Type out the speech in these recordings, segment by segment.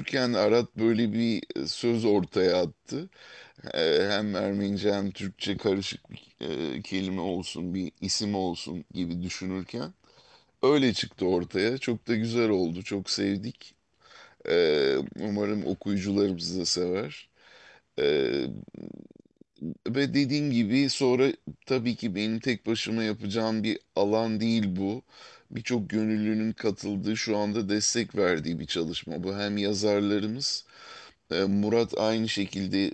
düşünürken Arat böyle bir söz ortaya attı. Hem Ermenice hem Türkçe karışık bir kelime olsun, bir isim olsun gibi düşünürken öyle çıktı ortaya. Çok da güzel oldu, çok sevdik. Umarım okuyucularımız da sever. Ee, Ve dediğim gibi sonra tabii ki benim tek başıma yapacağım bir alan değil bu. Birçok gönüllünün katıldığı, şu anda destek verdiği bir çalışma bu. Hem yazarlarımız, Murat aynı şekilde,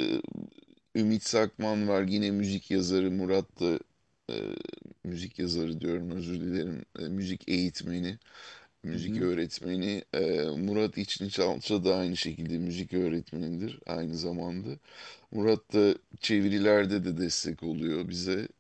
Ümit Sakman var yine müzik yazarı. Murat da e, müzik yazarı diyorum, özür dilerim. Müzik eğitmeni, Hı müzik hı. öğretmeni. Murat İçniçalça da aynı şekilde müzik öğretmenidir aynı zamanda. Murat da çevirilerde de destek oluyor bize.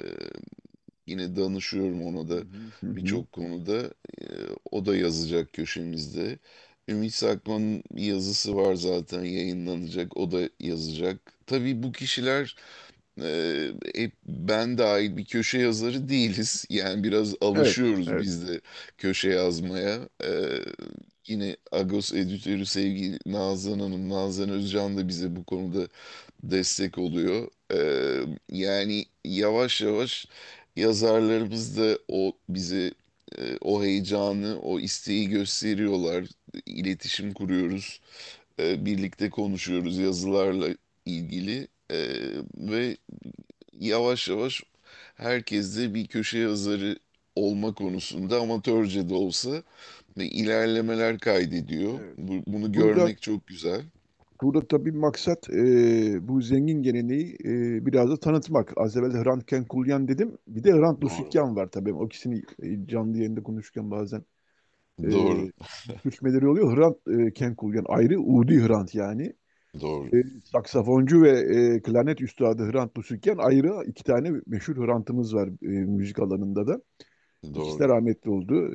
Yine danışıyorum ona Hı da hı. Hı hı. birçok konuda. Ee, O da yazacak köşemizde. Ümit Sakman'ın bir yazısı var zaten yayınlanacak. O da yazacak. Tabii bu kişiler, hep ben dahil, bir köşe yazarı değiliz. Yani biraz Evet, alışıyoruz evet. biz de köşe yazmaya. Yine Agos editörü sevgili Nazan Hanım, Nazan Özcan da bize bu konuda destek oluyor. Yani yavaş yavaş yazarlarımız da o bize o heyecanı, o isteği gösteriyorlar. İletişim kuruyoruz. Birlikte konuşuyoruz yazılarla ilgili. Ve yavaş yavaş herkes de bir köşe yazarı olma konusunda amatörce de olsa ilerlemeler kaydediyor. Evet. Bunu Burada görmek çok güzel. burada tabii maksat bu zengin geleneği biraz da tanıtmak. Az evvel Hrant Kenkulyan dedim. Bir de Hrant Doğru. Dosukyan var tabii. O ikisini canlı yayında konuşurken bazen e, Doğru. sürçmeleri oluyor. Hrant Kenkulyan ayrı, Udi Hrant yani. Doğru. Saksafoncu ve klarnet üstadı Hrant Dosukyan ayrı, iki tane meşhur Hrant'ımız var müzik alanında da. İkisi de Doğru. rahmetli oldu.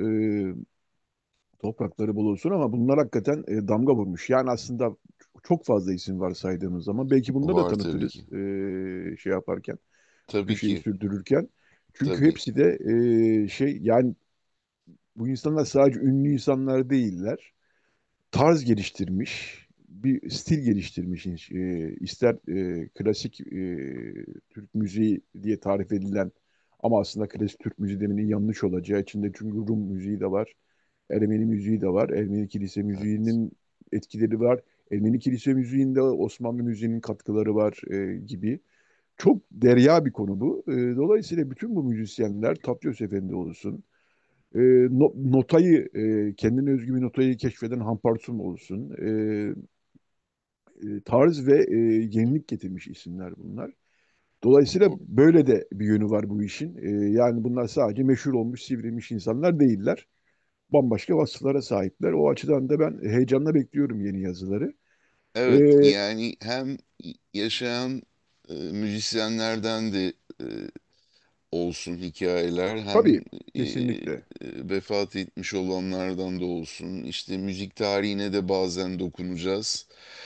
Toprakları bol olsun ama bunlar hakikaten damga vurmuş. Yani aslında çok fazla isim var saydığımız zaman. Belki bunları da Var tabii ki. tanıtırız şey yaparken, Tabii köşeyi ki. sürdürürken. Çünkü Tabii. hepsi de şey yani bu insanlar sadece ünlü insanlar değiller. Tarz geliştirmiş, bir stil geliştirmiş. İster klasik Türk müziği diye tarif edilen ama aslında klasik Türk müziği demenin yanlış olacağı içinde çünkü Rum müziği de var. Ermeni müziği de var. Ermeni kilise Evet. müziğinin etkileri var. Ermeni kilise müziğinde Osmanlı müziğinin katkıları var gibi. Çok derya bir konu bu. Dolayısıyla bütün bu müzisyenler Tatyos Efendi olsun, e, notayı, kendine özgü bir notayı keşfeden Hamparsum olsun, tarz ve yenilik getirmiş isimler bunlar. Dolayısıyla Doğru. böyle de bir yönü var bu işin. Yani bunlar sadece meşhur olmuş, sivrilmiş insanlar değiller. Bambaşka vasıflara sahipler. O açıdan da ben heyecanla bekliyorum yeni yazıları. Evet, Ee, yani hem yaşayan müzisyenlerden de olsun hikayeler, hem tabii, kesinlikle. vefat etmiş olanlardan da olsun. İşte müzik tarihine de bazen dokunacağız.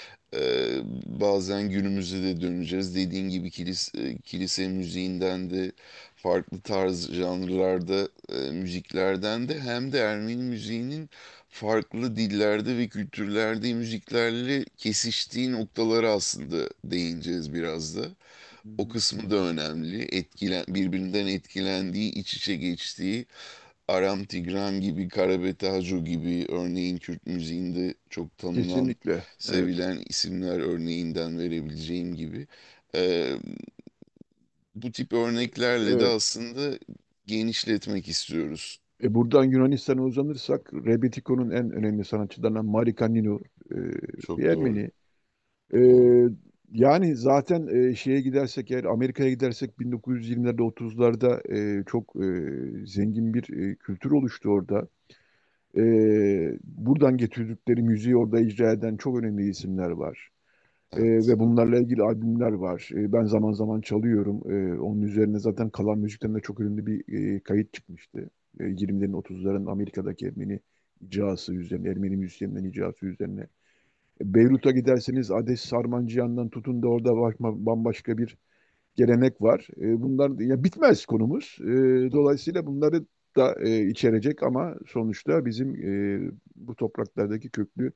Bazen günümüze de döneceğiz. Dediğin gibi kilise müziğinden de, farklı tarz janrlarda müziklerden de, hem de Ermeni müziğinin farklı dillerde ve kültürlerde müziklerle kesiştiği noktalara aslında değineceğiz biraz da. Hı O hı, hı kısmı da hı. önemli. Birbirinden etkilendiği, iç içe geçtiği, Aram Tigran gibi, Karabete Haco gibi, örneğin Kürt müziğinde çok tanınan, Kesinlikle. Evet. sevilen isimler örneğinden verebileceğim gibi. Ee, Bu tip örneklerle de Evet. aslında genişletmek istiyoruz. Buradan Yunanistan'a uzanırsak Rebetiko'nun en önemli sanatçılarından Marika Nino e, bir Çok doğru, Ermeni. doğru, Yani zaten şeye gidersek eğer Amerika'ya gidersek 1920'lerde 30'larda çok zengin bir kültür oluştu orada. Buradan getirdikleri müziği orada icra eden çok önemli isimler var. evet, Ve bunlarla ilgili albümler var. Ben zaman zaman çalıyorum. Onun üzerine zaten kalan müzikten de çok önemli bir kayıt çıkmıştı. 20'lerin 30'ların Amerika'daki Ermeni icrası üzerine, Ermeni müzisyenlerin icrası üzerine. Beyrut'a giderseniz Ades Sarmancıyan'dan tutun da orada bambaşka bir gelenek var. Bunlar ya bitmez konumuz. doğru. Dolayısıyla bunları da içerecek ama sonuçta bizim bu topraklardaki köklü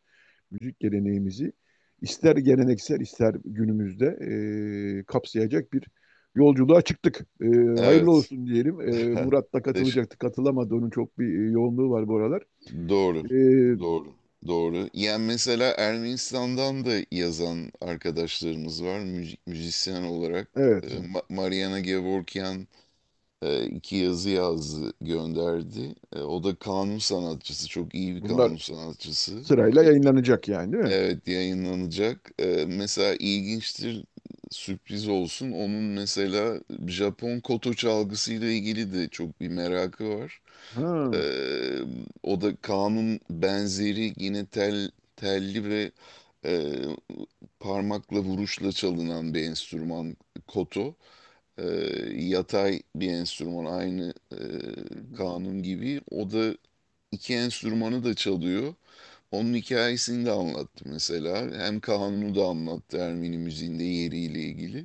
müzik geleneğimizi ister geleneksel ister günümüzde kapsayacak bir yolculuğa çıktık. Hayırlı Evet. olsun diyelim. Murat da Teş- katılacaktı, katılamadı. Onun çok bir yoğunluğu var bu aralar. doğru. E, Doğru. Doğru. Yani mesela Ermenistan'dan da yazan arkadaşlarımız var müzisyen olarak. evet. Mariana Gevorkyan iki yazı yazdı, gönderdi. O da kanun sanatçısı, çok iyi bir Bunlar kanun sanatçısı. sırayla yayınlanacak yani, değil mi? Evet, yayınlanacak. Mesela ilginçtir, sürpriz olsun. Onun mesela Japon koto çalgısıyla ilgili de çok bir merakı var. Ha, Ee, O da kanun benzeri, yine telli ve e, parmakla vuruşla çalınan bir enstrüman koto. Ee, Yatay bir enstrüman, aynı kanun gibi. O da iki enstrümanı da çalıyor. Onun hikayesini de anlattı mesela. Hem kanunu da anlattı, Ermeni müziğinde yeriyle ilgili.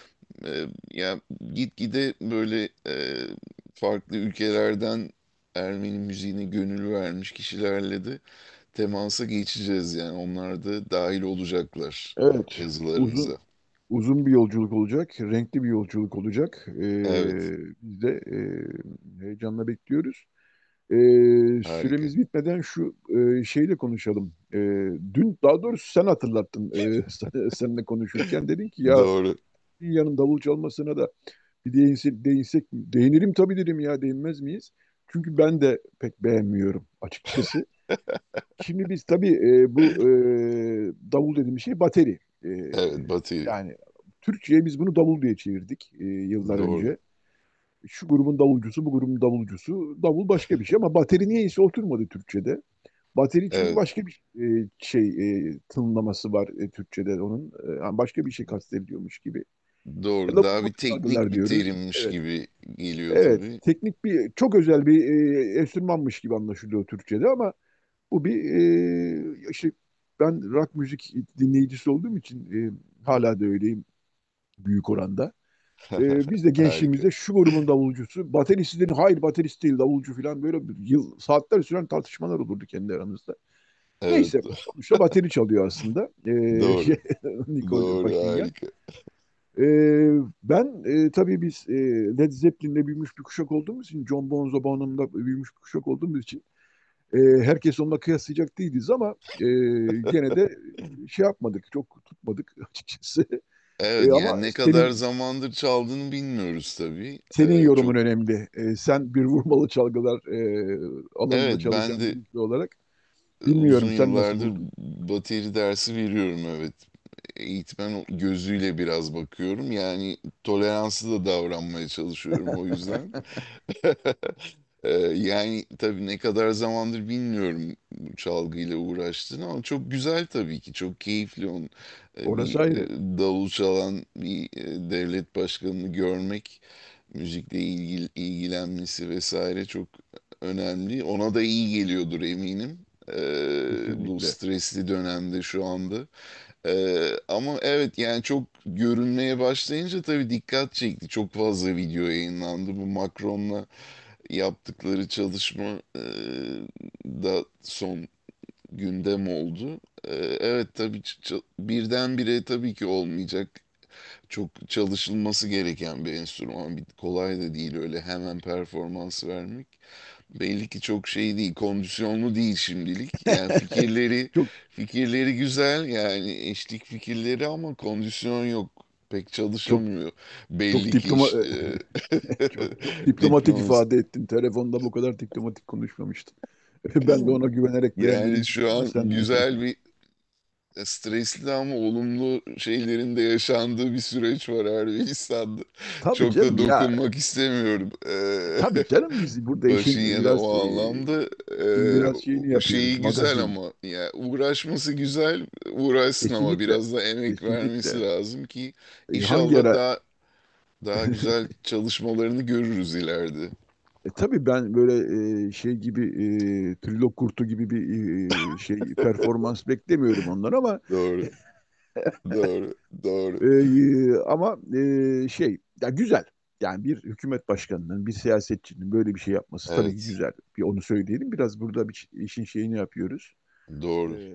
Ya gitgide böyle farklı ülkelerden Ermeni müziğine gönül vermiş kişilerle de temasa geçeceğiz, yani onlar da dahil olacaklar evet. yazılarımıza. Uzun bir yolculuk olacak, renkli bir yolculuk olacak. Evet, Biz de heyecanla bekliyoruz. harika. Süremiz bitmeden şu şeyle konuşalım. Dün, daha doğrusu sen hatırlattın seninle konuşurken. Dedin ki ya Doğru. dünyanın davul çalmasına da bir değinsek mi? Değinirim tabii dedim ya, değinmez miyiz? Çünkü ben de pek beğenmiyorum açıkçası. Şimdi biz tabii bu davul dediğimiz şey bateri. E, Evet, Batı. Yani Türkçe'ye biz bunu davul diye çevirdik yıllar Doğru. önce. Şu grubun davulcusu, bu grubun davulcusu. Davul başka bir şey ama bateri niyeyse oturmadı Türkçe'de. Bateri çünkü Evet, başka bir şey tınlaması var Türkçe'de onun. Yani başka bir şey kastediliyormuş gibi. Ya doğru. da Daha bir vurmalı teknik çalgılar bir diyoruz. terimmiş Evet. gibi geliyor Evet. tabii. Teknik bir, çok özel bir enstrümanmış gibi anlaşılıyor Türkçe'de ama bu bir işte ben rock müzik dinleyicisi olduğum için hala da öyleyim büyük oranda. Biz de Harika. gençliğimizde şu grubun davulcusu, baterist dedim, hayır baterist değil davulcu falan, böyle bir saatler süren tartışmalar olurdu kendi aramızda. Evet, Neyse, sonuçta bateri çalıyor aslında. doğru. Nicole Doğru, Paşinyan. harika. Ben tabii biz Led Zeppelin'le büyümüş bir kuşak olduğumuz için, John Bon Jovi'nda büyümüş bir kuşak olduğumuz için herkes onunla kıyaslayacak değiliz ama gene de şey yapmadık, çok tutmadık açıkçası. Evet, Ama yani ne kadar senin zamandır çaldığını bilmiyoruz tabii. senin yorumun Çok, önemli. Sen bir vurmalı çalgılar alanında evet, ben çalışan de birisi olarak uzun bilmiyorum sen nasıl yıllardır buldun. bateri dersi veriyorum, evet. Eğitmen gözüyle biraz bakıyorum. Yani toleranslı da davranmaya çalışıyorum o yüzden. Yani tabii ne kadar zamandır bilmiyorum bu çalgıyla uğraştığını, ama çok güzel tabii ki. Çok keyifli bir Orası ayrı. davul çalan bir devlet başkanını görmek, müzikle ilgilenmesi vesaire çok önemli. Ona da iyi geliyordur eminim. Bu Kesinlikle. stresli dönemde şu anda. Ama evet, yani çok görünmeye başlayınca tabii dikkat çekti. Çok fazla video yayınlandı. Bu Macron'la yaptıkları çalışma da son gündem oldu. Evet tabii, birdenbire tabii ki olmayacak. Çok çalışılması gereken bir enstrüman. Kolay da değil öyle hemen performans vermek. Belli ki çok şey değil, kondisyonlu değil şimdilik. Yani Çok fikirleri güzel, yani eşlik fikirleri, ama kondisyon yok. Pek çok çalışamıyor. çok Belli ki diploma işte çok diplomatik diploması. ifade ettin. Telefonda bu kadar diplomatik konuşmamıştım. Ben de ona güvenerek Yani beğendiğimi şu ama an sen güzel bir, stresli ama olumlu şeylerin de yaşandığı bir süreç var Ermenistan'da. tabii Çok da canım ya, dokunmak istemiyorum. tabii canım, biz burada Başın işin yana biraz o anlamda. biraz şeyini O yapıyoruz, şeyi güzel, magazin. ama ya uğraşması güzel, uğraşsın ama Kesinlikle. biraz da emek vermesi Kesinlikle. lazım ki Hangi inşallah ara daha güzel çalışmalarını görürüz ileride. tabii ben böyle şey gibi Trilok kurtu gibi bir şey performans beklemiyorum ondan ama Doğru, doğru, doğru. ama şey ya, güzel. Yani bir hükümet başkanının, bir siyasetçinin böyle bir şey yapması tabii ki Evet, güzel. Bir onu söyleyelim. Biraz burada bir işin şeyini yapıyoruz. doğru. E,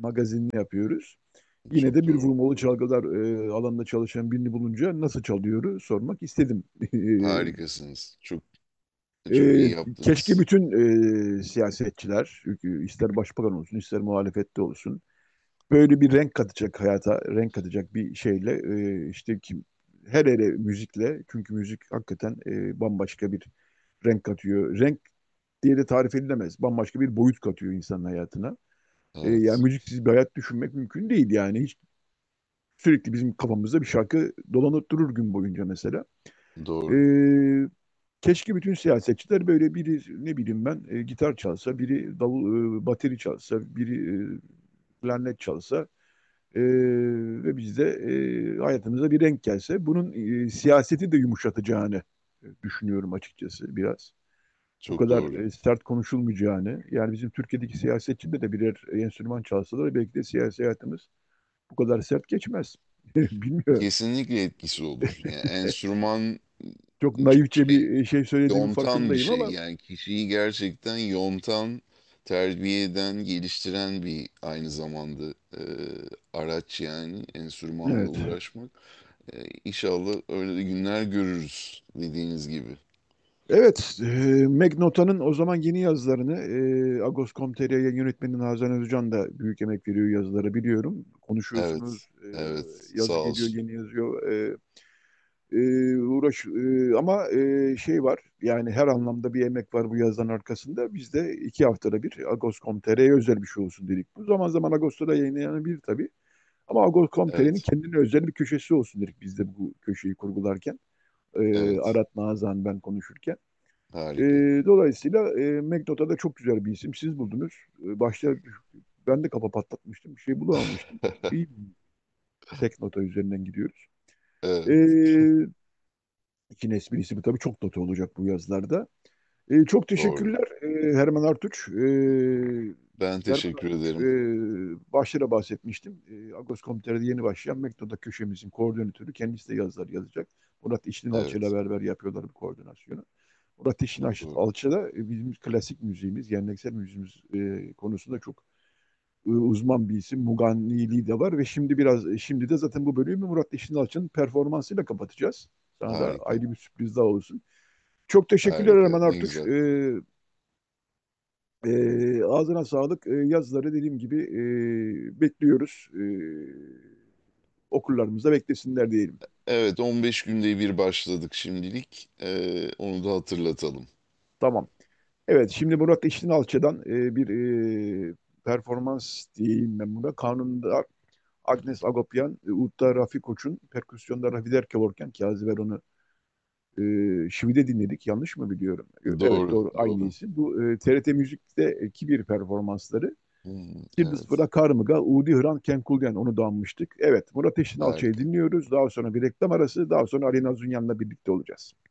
magazinini yapıyoruz. Yine Çok de bir doğru. vurmalı çalgılar alanında çalışan birini bulunca nasıl çalıyor sormak istedim. Harikasınız. Çok çok E, iyi Keşke yaptınız. bütün siyasetçiler, ister başbakan olsun, ister muhalefette olsun, böyle bir renk katacak hayata, renk katacak bir şeyle, işte kim, her yere müzikle, çünkü müzik hakikaten bambaşka bir renk katıyor. Renk diye de tarif edilemez. Bambaşka bir boyut katıyor insanın hayatına. Yani Evet. müziksiz bir hayat düşünmek mümkün değil yani. Hiç, sürekli bizim kafamızda bir şarkı dolanıp durur gün boyunca mesela. Doğru. Ee, Keşke bütün siyasetçiler böyle, biri ne bileyim ben gitar çalsa, biri davul, bateri çalsa, biri klarnet çalsa, e, ve biz de hayatımıza bir renk gelse. Bunun siyaseti de yumuşatacağını düşünüyorum açıkçası biraz. Bu Çok kadar doğru. sert konuşulmayacağını. Yani bizim Türkiye'deki siyasetçiler de birer enstrüman çalsalar belki de siyasi hayatımız bu kadar sert geçmez. Bilmiyorum. Kesinlikle etkisi olur. Yani enstrüman Çok çok naifçe bir şey söylediğimin yontan bir farkındayım şey. ama Yani kişiyi gerçekten yontan, terbiye eden, geliştiren bir aynı zamanda araç yani enstrümanla evet. uğraşmak. İnşallah öyle de günler görürüz dediğiniz gibi. Evet, Magnota'nın o zaman yeni yazılarını, Agos.com.tr yayın yönetmeni Nazan Özcan da büyük emek veriyor yazılara, biliyorum. Evet, Konuşuyorsunuz, evet, yazı sağ geliyor, olsun. yeni yazıyor. Ama şey var, yani her anlamda bir emek var bu yazıların arkasında. Biz de 2 haftada bir Agos.com.tr'ye özel bir şey olsun dedik. Bu zaman zaman Agos'ta da yayınlanan bir tabii. Ama Agos.com.tr'nin Evet, kendine özel bir köşesi olsun dedik biz de bu köşeyi kurgularken. evet, Arat Nazan ben konuşurken. E, harika. Dolayısıyla Magnota da çok güzel bir isim. Siz buldunuz. Başta ben de kafa patlatmıştım. Bir şey bulamamıştım. İyi bir tek nota üzerinden gidiyoruz. E, Evet, işin esprisi bu tabii, çok nota olacak bu yazılarda. Çok doğru. teşekkürler Herman Artuç. Ben Herman teşekkür Artuç, ederim. başta da bahsetmiştim. Agos.com.tr'de yeni başlayan Magnota köşemizin koordinatörü. Kendisi de yazılar yazacak. Murat İşlin Alçı ile Evet, beraber yapıyorlar bu koordinasyonu. Murat Eşin çok doğru. Alçı da bizim klasik müziğimiz, geleneksel müziğimiz konusunda çok uzman bir isim. Muganiliği de var ve şimdi de zaten bu bölümü Murat Eşin Alçı'nın performansıyla kapatacağız. Sana da Harika, ayrı bir sürpriz daha olsun. Çok teşekkürler harika. Erman Ne Artuç. güzel. Ağzına sağlık. Yazıları dediğim gibi bekliyoruz. Okurlarımız da beklesinler diyelim. Evet, 15 günde bir başladık şimdilik. Onu da hatırlatalım. Tamam. Evet, şimdi Murat Eşin Alçı'dan bir performans diyeyim ben buna. Kanun'da Agnes Agopyan, Udda Rafi Koç'un, perküsyonda Rafi Derkevorken, Kazi onu Şivi'de dinledik. Yanlış mı biliyorum? Evet, Doğru, doğru. Aynı doğru. isim. Bu TRT Müzik'teki bir performansları. Yıldız Evet, Fıra Karmıga, Udi Hıran Kenkulyan, onu da anmıştık. Evet, Murat Eşin Alçı'yı harika. dinliyoruz. Daha sonra bir reklam arası, daha sonra Alina Zunyan'la birlikte olacağız.